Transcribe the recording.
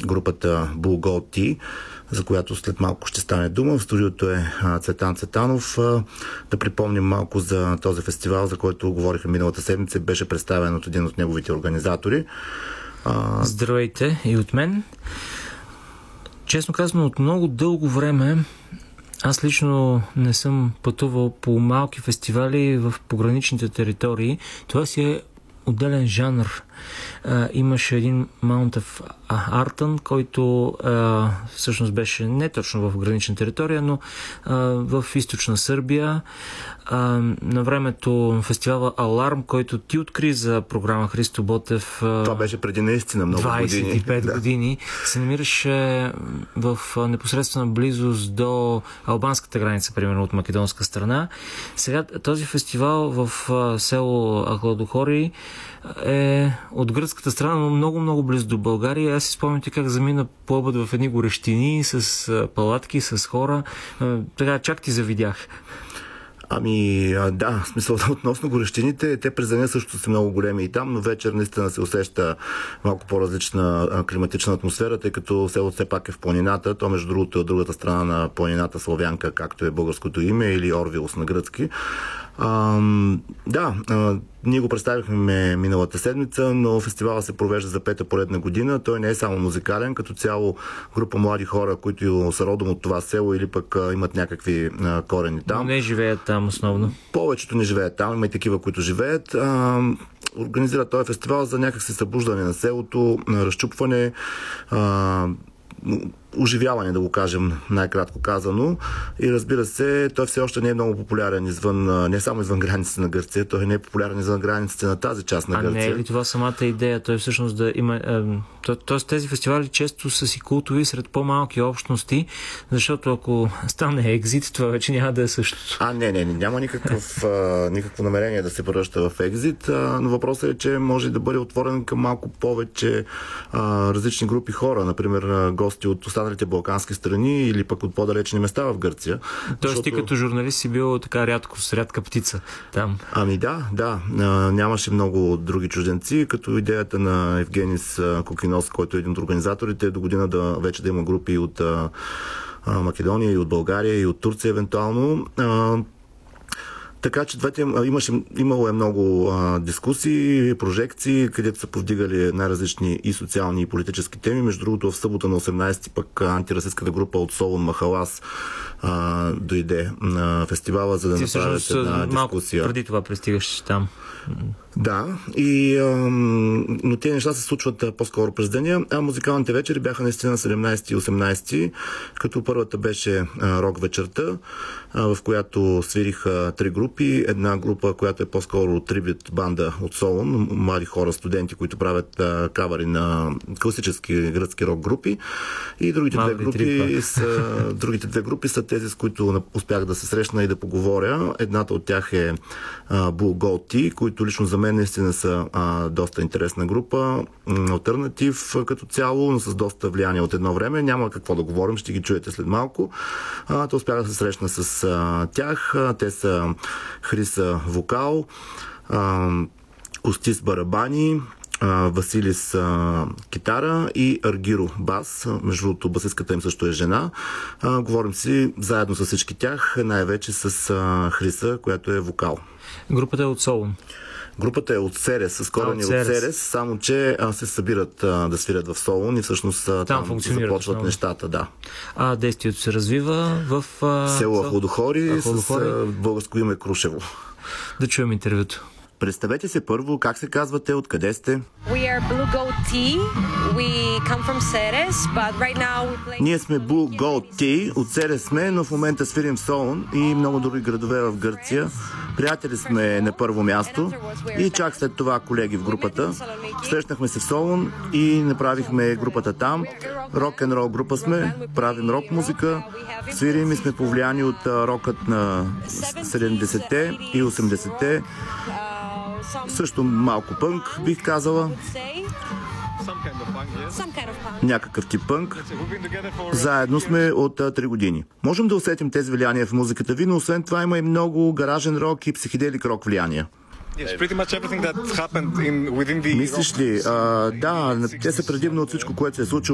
групата Blue Gold Tea, за която след малко ще стане дума. В студиото е Цветан Цветанов. Да припомним малко за този фестивал, за който говориха миналата седмица, беше представен от един от неговите организатори. Здравейте и от мен. Честно казано, от много дълго време аз лично не съм пътувал по малки фестивали в пограничните територии. Това си е отделен жанр. Имаше един Mount of Artan, който всъщност беше не точно в гранична територия, но в източна Сърбия. На времето фестивала Аларм, който ти откри за програма Христо Ботев. Това беше преди наистина много 25 години. Се намираше в непосредствена близост до албанската граница, примерно от македонска страна. Сега този фестивал в село Ахладохори е от гръцката страна, но много близо до България. Аз си спомням как замина по обед в едни горещини с палатки, с хора. Така чак ти завидях. Да, в смисъл относно горещините, те през деня също са много големи и там, но вечер наистина се усеща малко по-различна климатична атмосфера, тъй като селото все пак е в планината, то между другото е от другата страна на планината Славянка, както е българското име, или Орвилос на гръцки. Ние го представихме миналата седмица, но фестивала се провежда за пета поредна година. Той не е само музикален, като цяло група млади хора, които са родом от това село или пък имат някакви корени там. Но не живеят там основно. Повечето не живеят там, има и такива, които живеят. Организира този фестивал за някакси събуждане на селото, разчупване, оживяване, да го кажем най-кратко казано. И разбира се, той все още не е много популярен не само извън границите на Гърция, той не е популярен извън границите на тази част на Гърция. А не е ли това самата идея? Той всъщност да има... Тоест тези фестивали често са си култови сред по-малки общности, защото ако стане екзит, това вече няма да е същото. Няма никакво намерение да се превръща в екзит, но въпросът е, че може да бъде отворен към малко повече различни групи хора, например гости от останалите балкански страни или пък от по-далечни места в Гърция. Тоест ти като журналист си бил така рядка птица там. Нямаше много други чужденци, като идеята на Евгенис Кокинос, който е един от организаторите, до година вече да има групи от Македония и от България и от Турция евентуално. Така че имало е много дискусии, прожекции, където са повдигали най-различни и социални и политически теми. Между другото, в събота на 18-ти пък антирасистската група от Солун Махалас дойде на фестивала, за да направят една дискусия. Преди това пристигаш там. Да, но тези неща се случват по-скоро през деня, а музикалните вечери бяха наистина 17 и 18, като първата беше рок вечерта, в която свириха три групи. Една група, която е по-скоро трибют банда от Солун, млади хора, студенти, които правят кавари на класически гръцки рок групи. И другите две групи са тези, с които успях да се срещна и да поговоря. Едната от тях е Blue Gold Tea, които лично за мен наистина са доста интересна група. Алтернатив като цяло, но с доста влияние от едно време. Няма какво да говорим, ще ги чуете след малко. Те успях да се срещна с тях. Те са Хриса вокал, Костис барабани, Василис китара и Аргиро бас. Между другото, басистката им също е жена. Говорим си заедно с всички тях, най-вече с Хриса, която е вокал. Групата е от Солун. Групата е от Серес, с корени от Серес, само че се събират да свирят в Солун и всъщност там започват нещата. Да. Действието се развива в село Ахладохори с българско име Крушево. Да чуем интервюто. Представете се първо, как се казвате, откъде сте? Ние сме Blue Gold Tea, от Серес сме, но в момента свирим в Солун и много други градове в Гърция. Приятели сме на първо място и чак след това колеги в групата. Срещнахме се в Солун и направихме групата там. Рок-н-рол група сме, правим рок музика, свирим и сме повлияни от рокът на 70-те и 80-те. Също малко пънк, бих казала. Някакъв тип пънк. Заедно сме от 3 години. Можем да усетим тези влияния в музиката ви, но освен това има и много гаражен рок и психоделик рок влияния. Мислиш ли? Да, те са предимно от всичко, което се е случило